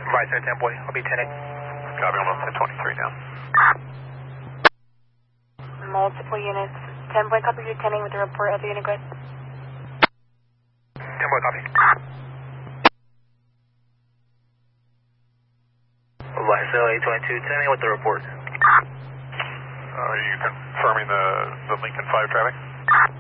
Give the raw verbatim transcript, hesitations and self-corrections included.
Visor ten boy, I'll be ten eight. Copy, almost ten twenty-three now. Multiple units. ten boy, copy, you're ten eight with the report of the unit grid. ten boy, copy. Visor eight twenty-two, ten eight with the report. Are you confirming the, the Lincoln five traffic?